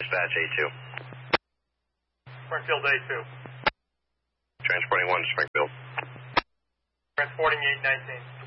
dispatch A2. Springfield A2. Transporting 1 to Springfield. Transporting 819.